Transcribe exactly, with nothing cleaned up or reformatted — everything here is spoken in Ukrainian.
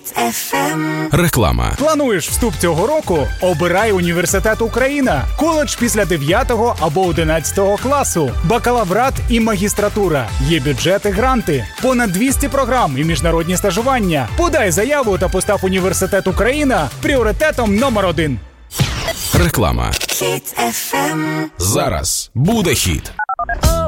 Хіт еф ем. Реклама. Плануєш вступ цього року? Обирай університет Україна. Коледж після дев'ятого або одинадцятого класу. Бакалаврат і магістратура. Є бюджети, гранти. Понад двісті програм і міжнародні стажування. Подай заяву та постав університет Україна пріоритетом номер один. Реклама. Хіт еф ем. Зараз буде хіт.